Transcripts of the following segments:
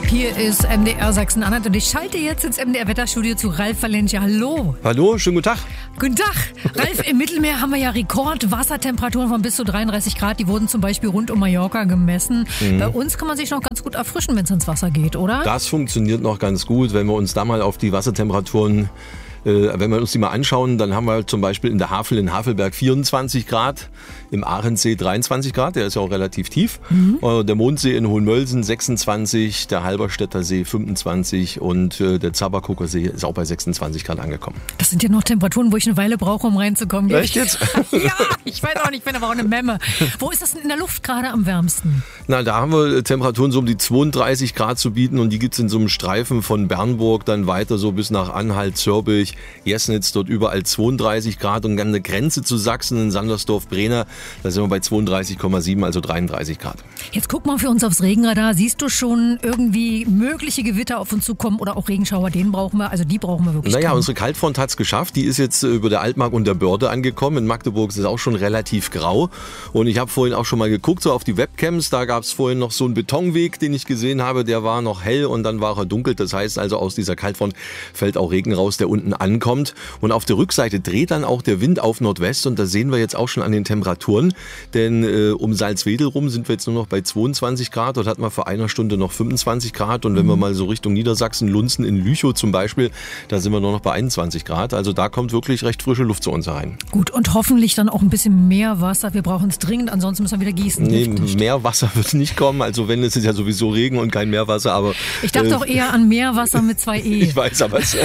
Hier ist MDR Sachsen-Anhalt und ich schalte jetzt ins MDR-Wetterstudio zu Ralf Valencia. Hallo. Hallo, schönen guten Tag. Guten Tag. Ralf, im Mittelmeer haben wir ja Rekordwassertemperaturen von bis zu 33 Grad. Die wurden zum Beispiel rund um Mallorca gemessen. Bei uns kann man sich noch ganz gut erfrischen, wenn es ins Wasser geht, oder? Das funktioniert noch ganz gut, wenn wir uns da mal auf die Wassertemperaturen wenn wir uns die mal anschauen, dann haben wir zum Beispiel in der Havel in Havelberg 24 Grad, im Ahrensee 23 Grad, der ist ja auch relativ tief. Der Mondsee in Hohenmölsen 26, der Halberstädter See 25 und der Zaberkoker See ist auch bei 26 Grad angekommen. Das sind ja noch Temperaturen, wo ich eine Weile brauche, um reinzukommen. Echt jetzt? Ja, ich weiß auch nicht, ich bin aber auch eine Memme. Wo ist das denn in der Luft gerade am wärmsten? Na, da haben wir Temperaturen so um die 32 Grad zu bieten und die gibt es in so einem Streifen von Bernburg dann weiter so bis nach Anhalt, Zörbich, Jesnitz, dort überall 32 Grad und an der Grenze zu Sachsen in Sandersdorf-Brehna, da sind wir bei 32,7, also 33 Grad. Jetzt guck mal für uns aufs Regenradar. Siehst du schon irgendwie mögliche Gewitter auf uns zukommen oder auch Regenschauer? Die brauchen wir wirklich. Naja, unsere Kaltfront hat es geschafft. Die ist jetzt über der Altmark und der Börde angekommen. In Magdeburg ist es auch schon relativ grau. Und ich habe vorhin auch schon mal geguckt, so auf die Webcams. Da gab es vorhin noch so einen Betonweg, den ich gesehen habe. Der war noch hell und dann war er dunkel. Das heißt also, aus dieser Kaltfront fällt auch Regen raus, der unten ankommt. Und auf der Rückseite dreht dann auch der Wind auf Nordwest. Und das sehen wir jetzt auch schon an den Temperaturen. Denn um Salzwedel rum sind wir jetzt nur noch bei 22 Grad. Dort hatten wir vor einer Stunde noch 25 Grad. Und wenn wir mal so Richtung Niedersachsen, Lunzen in Lüchow zum Beispiel, da sind wir nur noch bei 21 Grad. Also da kommt wirklich recht frische Luft zu uns herein. Gut, und hoffentlich dann auch ein bisschen mehr Wasser. Wir brauchen es dringend, ansonsten müssen wir wieder gießen. Nee, mehr Wasser wird nicht kommen. Also wenn, es ist ja sowieso Regen und kein Meerwasser. Aber ich dachte auch eher an Meerwasser mit 2 E. Ich weiß,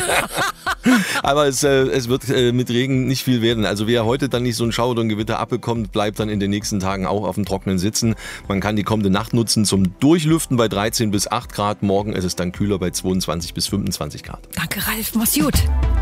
aber es wird mit Regen nicht viel werden. Also wer heute dann nicht so ein Schauer oder ein Gewitter abbekommt, bleibt dann in den nächsten Tagen auch auf dem Trockenen sitzen. Man kann die kommende Nacht nutzen zum Durchlüften bei 13 bis 8 Grad. Morgen ist es dann kühler bei 22 bis 25 Grad. Danke, Ralf. Mach's gut.